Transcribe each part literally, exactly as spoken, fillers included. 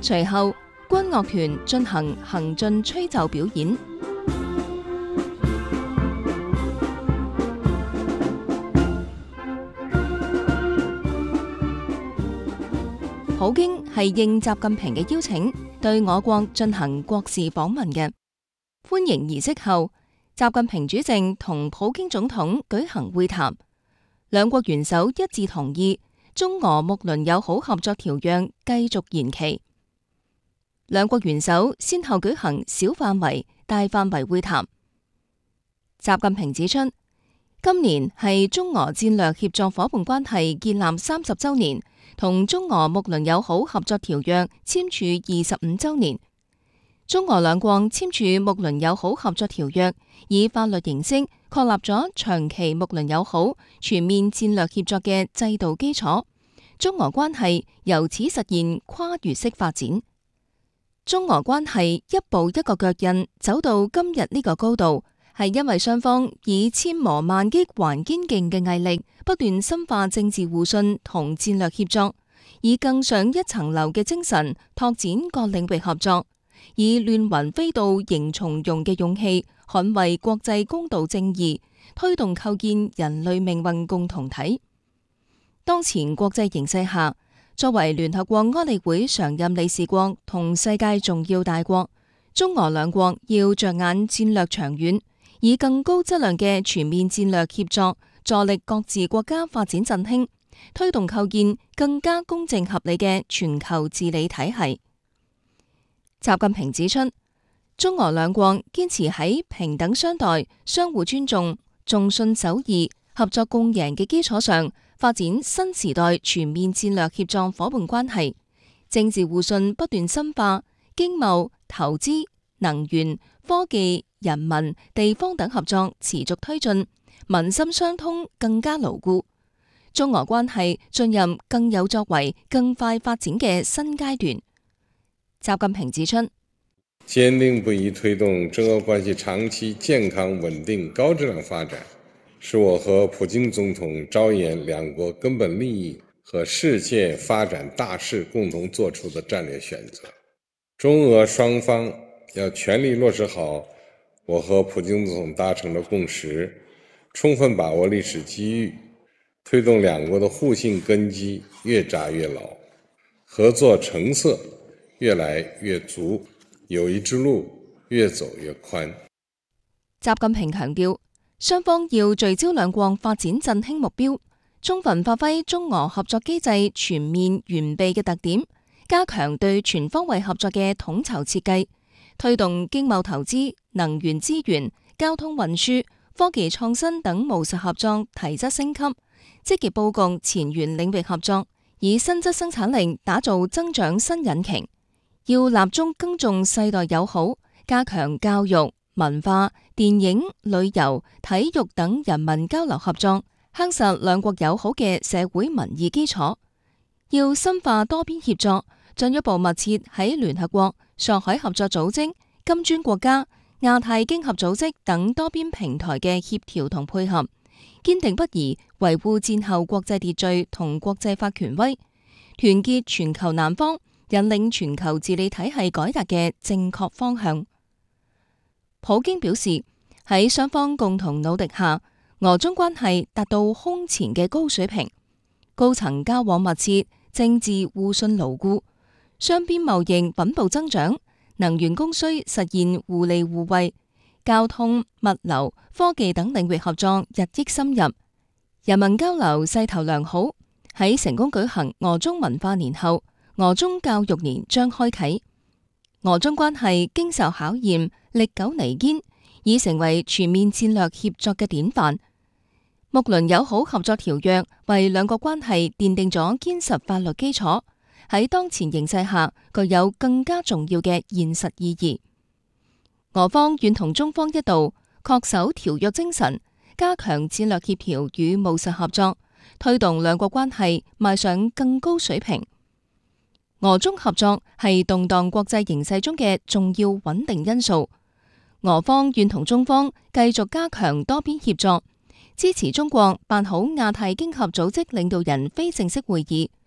隨後，軍樂團進行行進吹奏表演。普京係應習近平嘅邀請，對我國進行國事訪問嘅。歡迎儀式後，習近平主政同普京總統舉行會談，兩國元首一致同意中俄睦鄰友好合作條約繼續延期。兩國元首先後舉行小範圍、大範圍會談。習近平指出，今年係中俄戰略協作夥伴關係建立三十週年，同中俄睦鄰友好合作條約簽署二十五週年。中俄兩國簽署睦鄰友好合作條約，以法律形式確立咗長期睦鄰友好、全面戰略協作嘅制度基礎，中俄關係由此實現跨越式發展。中俄關係一步一個腳印走到今日呢個高度，係因為雙方以千磨萬擊還堅勁嘅毅力，不斷深化政治互信同戰略協作，以更上一層樓嘅精神拓展各領域合作，以亂雲飛到迎從容嘅勇氣，捍衛國際公道正義，推動構建人類命運共同體。當前國際形勢下，作為聯合國安理會常任理事國同世界重要大國，中俄兩國要着眼戰略長遠，以更高質量嘅全面戰略協作，助力各自國家發展振興，推動構建更加公正合理嘅全球治理體系。習近平指出，中俄兩國堅持喺平等相待、相互尊重、重信守義、合作共贏嘅基礎上，發展新時代全面戰略協作夥伴關係，政治互信不斷深化，經貿、投資、能源、科技、人民、地方等合作持續推進，民心相通更加牢固。中俄關係進入更有作為、更快發展嘅新階段。習近平指出， 堅定不移推動中俄關係長期健康穩定高質量發展，是我和普京總統着眼兩國根本利益和世界發展大勢共同作出的戰略選擇。中俄雙方要全力落實好我和普京總統達成的共識，充分把握歷史機遇，推動兩國的互信根基越扎越牢，合作成色越來越足，友誼之路越走越寬。 習近平強調，雙方要聚焦兩國發展振興目標，充分發揮中俄合作機制全面完備嘅特點，加強對全方位合作嘅統籌設計，推動經貿投資、能源資源、交通運輸、科技創新等務實合作提質升級，積極佈局前沿領域合作，以新質生產力打造增長新引擎。要立足更重世代友好，加強教育、文化、電影、旅遊、體育等人民交流合作，夯實兩國友好嘅社會民意基礎。要深化多邊協作，進一步密切喺聯合國、上海合作組織、金磚國家、亞太經合組織等多邊平台嘅協調同配合，堅定不移維護戰後國際秩序同國際法權威，團結全球南方，引領全球治理體系改革嘅正確方向。普京表示，喺雙方共同努力下，俄中關係達到空前嘅高水平，高層交往密切，政治互信牢固，雙邊貿易穩步增長，能源供需實現互利互惠，交通、物流、科技等領域合作日益深入，人民交流勢頭良好。喺成功舉行俄中文化年後，俄中教育年將開啟，俄中關係經受考驗，歷久彌堅，已成為全面戰略協作嘅典範。睦鄰友好合作條約為兩國關係奠定咗堅實法律基礎，喺當前形勢下具有更加重要嘅現實意義。俄方願同中方一道，恪守條約精神，加強戰略協調與務實合作，推動兩國關係邁上更高水平。俄中合作係動盪國際形勢中嘅重要穩定因素。俄方願同中方繼續加強多邊協作，支持中國辦好亞太經合組織領導人非正式會議，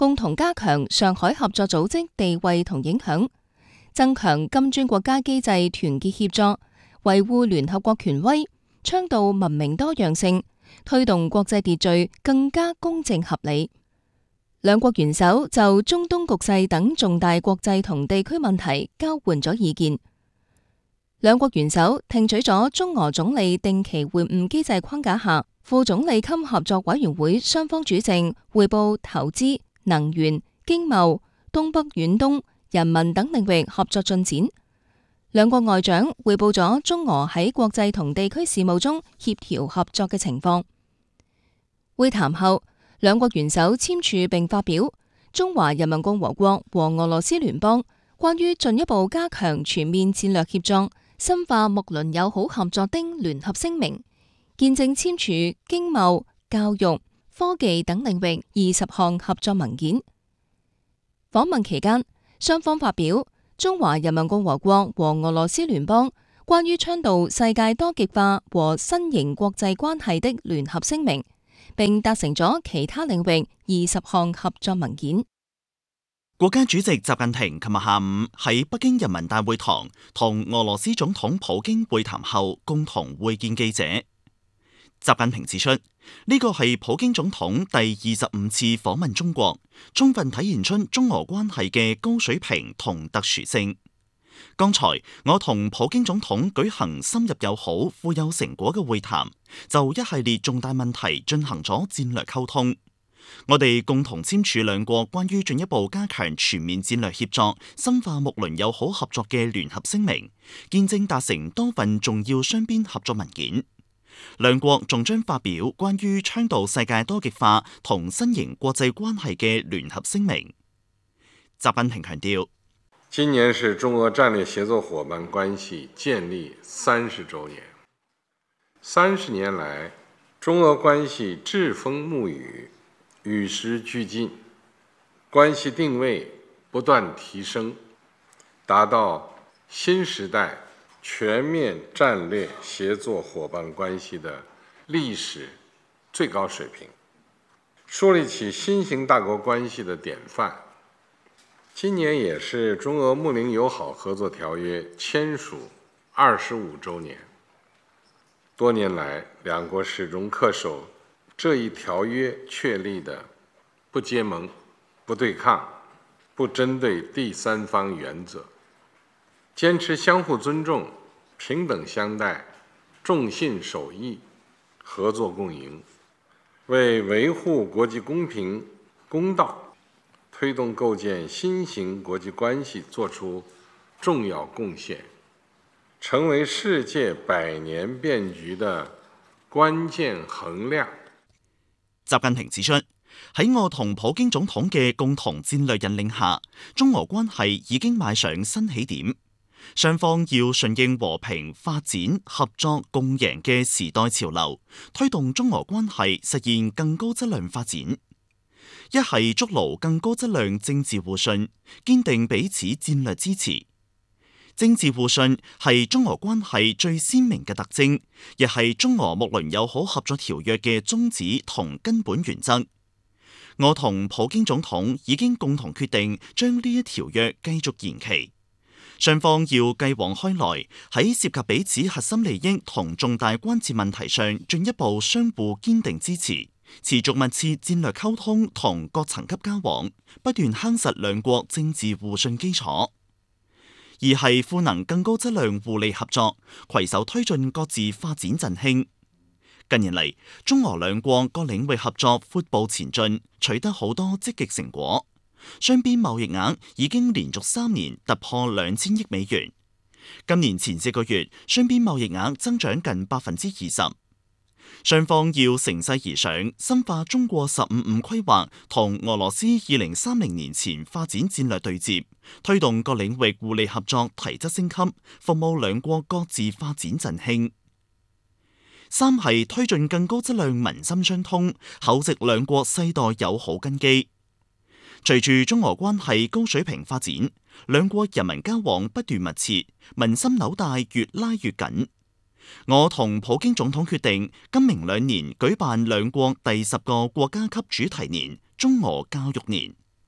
共同加強上海合作組織地位同影響，增強金磚國家機制團結協作，維護聯合國權威，倡導文明多樣性，推動國際秩序更加公正合理。兩國元首就中東局勢等重大國際同地區問題交換咗意見。兩國元首聽取咗中俄總理定期會晤機制框架下副總理級合作委員會雙方主席匯報投資、能源、經貿、東北遠東、人民等領域合作進展。兩國外長匯報咗中俄喺國際同地區事務中協調合作嘅情況。會談後，兩國元首簽署並發表《中華人民共和國和俄羅斯聯邦關於進一步加強全面戰略協作、深化睦鄰友好合作的聯合聲明》，見證簽署經貿、教育、科技等領域二十項合作文件。訪問期間，雙方發表《中華人民共和國和俄羅斯聯邦關於倡導世界多極化和新型國際關係的聯合聲明》，並達成咗其他領域二十項合作文件。 國家主席習近平琴日下午喺北京人民大會堂同俄羅斯總統普京會談後，共同會見記者。習近平指出，呢個係普京總統第二十五次訪問中國，充分體現出中俄關係嘅高水平同特殊性。剛才我同普京總統舉行深入友好、富有成果嘅會談，就一系列重大問題進行咗戰略溝通。我哋共同簽署兩國關於進一步加強全面戰略協作、深化睦鄰友好合作嘅聯合聲明，見證達成多份重要雙邊合作文件。兩國仲將發表關於倡導世界多極化同新型國際關係嘅聯合聲明。習近平強調， 今年是中俄戰略協作夥伴關係建立三十週年。三十年來，中俄關係櫛風沐雨，與時俱進，關係定位不斷提升，達到新時代全面戰略協作夥伴關係的歷史最高水平，樹立起新型大國關係的典範。今年也是中俄睦鄰友好合作條約簽署二十五週年。多年來，兩國始終恪守這一條約確立的不結盟、不對抗、不針對第三方原則，堅持相互尊重、平等相待、重信守義、合作共贏，為維護國際公平公道、推動構建新型國際關係作出重要貢獻，成為世界百年變局的關鍵衡量。 習近平指出，喺我同普京總統嘅共同戰略引領下，中俄關係已經邁上新起點。雙方要順應和平、發展、合作、共贏嘅時代潮流，推動中俄關係實現更高質量發展。一係築牢更高質量政治互信，堅定彼此戰略支持。政治互信係中俄關係最鮮明嘅特徵，亦係中俄睦鄰友好合作條約嘅宗旨同根本原則。我同普京總統已經共同決定將呢一條約繼續延期。雙方要繼往開來，喺涉及彼此核心利益同重大關切問題上進一步相互堅定支持，持續密切戰略溝通同各層級交往，不斷夯實兩國政治互信基礎。二係賦能更高質量互利合作，攜手推進各自發展振興。近年嚟，中俄兩國各領域合作闊步前進，取得好多積極成果。雙邊貿易額已經連續三年突破兩千億美元。今年前四個月，雙邊貿易額增長近百分之二十。雙方要乘勢而上，深化中國十五五規劃同俄羅斯二零三零年前發展戰略對接，推動各領域互利合作提質升級，服務兩國各自發展振興。三係推進更高質量民心相通，厚植兩國世代友好根基。隨住中俄關係高水平發展，兩國人民交往不斷密切，民心紐帶越拉越緊。我同普京總統決定，今明兩年舉辦兩國第十個國家級主題年——中俄教育年。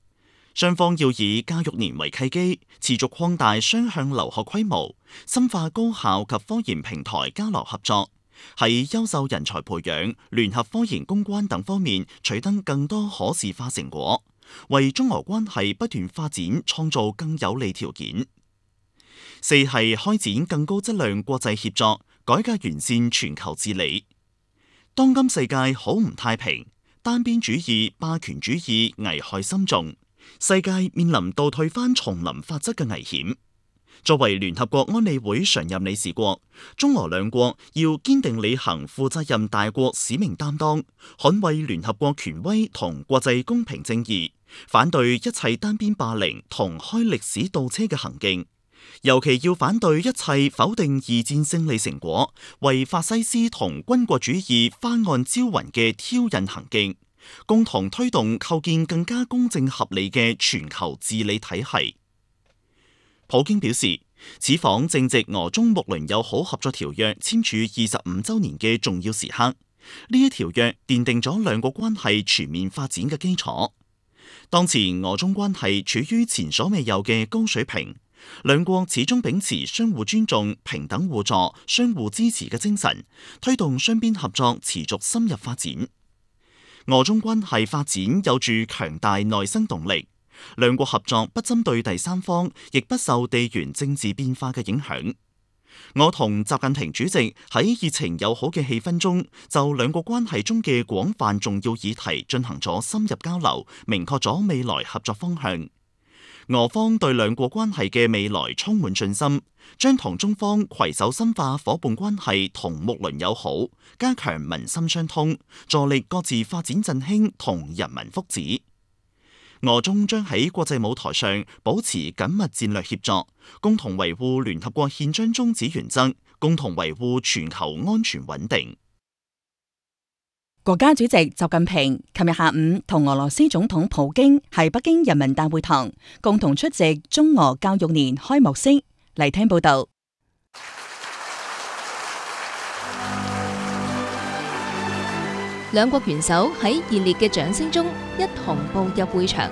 雙方要以教育年為契機，持續擴大雙向留學規模，深化高校及科研平台交流合作，喺優秀人才培養、聯合科研攻關等方面取得更多可視化成果，為中俄關係不斷發展創造更有利條件。四係開展更高質量國際協作，改革完善全球治理。當今世界好唔太平，單邊主義、霸權主義危害深重，世界面臨倒退翻叢林法則嘅危險。作為聯合國安理會常任理事國，中俄兩國要堅定履行負責任大國使命擔當，捍衛聯合國權威同國際公平正義，反對一切單邊霸凌同開歷史倒車嘅行徑。尤其要反對一切否定二戰勝利成果、為法西斯同軍國主義翻案招魂嘅挑釁行徑，共同推動構建更加公正合理嘅全球治理體系。普京表示，此訪正值俄中睦鄰友好合作條約簽署二十五週年嘅重要時刻，呢一條約奠定咗兩國關係全面發展嘅基礎。當前俄中關係處於前所未有嘅高水平。兩國始終秉持相互尊重、平等互助、相互支持嘅精神，推動雙邊合作持續深入發展。俄中關係發展有住強大內生動力，兩國合作不針對第三方，亦不受地緣政治變化嘅影響。我同習近平主席喺熱情友好嘅氣氛中，就兩國關係中嘅廣泛重要議題進行咗深入交流，明確咗未來合作方向。俄方對兩國關係嘅未來充滿信心，將同中方攜手深化夥伴關係同睦鄰友好，加強民心相通，助力各自發展振興同人民福祉。俄中將喺國際舞台上保持緊密戰略協作，共同維護聯合國憲章宗旨原則，共同維護全球安全穩定。 國家主席習近平琴日下午同俄羅斯總統普京喺北京人民大會堂共同出席中俄教育年開幕式。嚟聽報道。 兩國元首喺熱烈嘅掌聲中一同步入會場。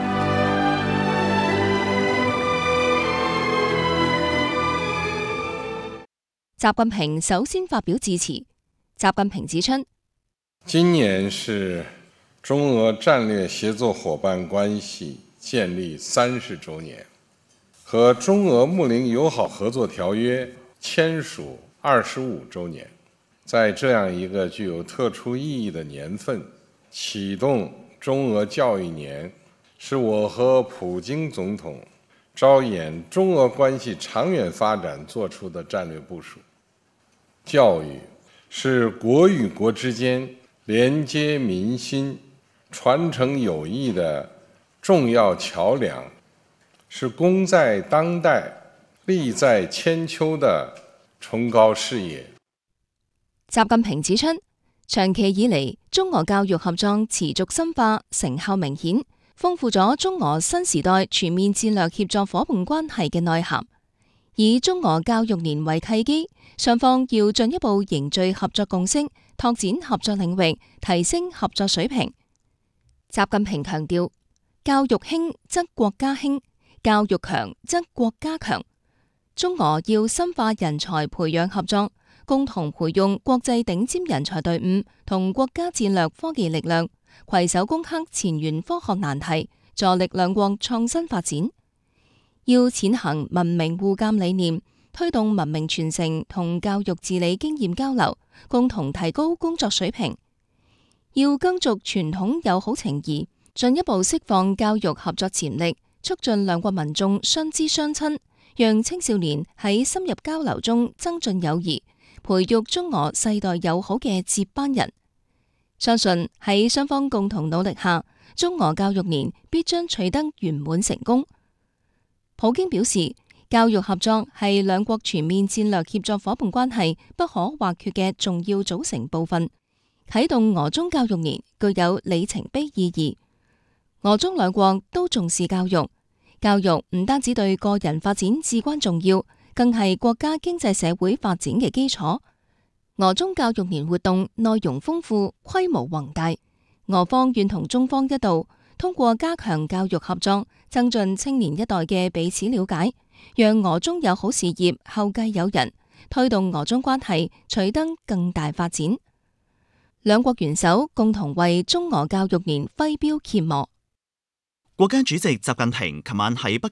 習近平首先發表致辭。習近平指出， 今年是中俄戰略協作夥伴關係建立三十週年，和中俄睦鄰友好合作條約簽署二十五週年。在這樣一個具有特殊意義的年份，啟動中俄教育年，是我和普京總統着眼中俄關係長遠發展作出的戰略部署。教育是國與國之間連接民心、傳承友誼的重要橋樑，是功在當代、利在千秋的崇高事業。 習近平指出，長期以嚟，中俄教育合作持續深化，成效明顯，豐富咗中俄新時代全面戰略協作夥伴關係嘅內涵。以中俄教育年為契機，雙方要進一步凝聚合作共識，拓展合作領域，提升合作水平。習近平強調，教育興則國家興，教育強則國家強。中俄要深化人才培養合作，共同培養國際頂尖人才隊伍同國家戰略科技力量，攜手攻克前沿科學難題，助力兩國創新發展。要踐行文明互鑒理念，推動文明傳承同教育治理經驗交流，共同提高工作水平。要耕築傳統友好情誼，進一步釋放教育合作潛力，促進兩國民眾相知相親，讓青少年喺深入交流中增進友誼，培育中俄世代友好嘅接班人。相信喺雙方共同努力下，中俄教育年必將取得圓滿成功。普京表示，教育合作係兩國全面戰略協作夥伴關係不可或缺嘅重要組成部分，啟動俄中教育年具有里程碑意義。俄中兩國都重視教育，教育唔單止對個人發展至關重要，更係國家經濟社會發展嘅基礎。俄中教育年活動內容豐富，規模宏大，俄方願同中方一道， 通過加強教育合作，增進青年一代嘅彼此了解，讓俄中友好事業後繼有人，推動俄中關係取得更大發展。兩國元首共同為中俄教育年徽標揭幕。 國家主席習近平琴晚喺北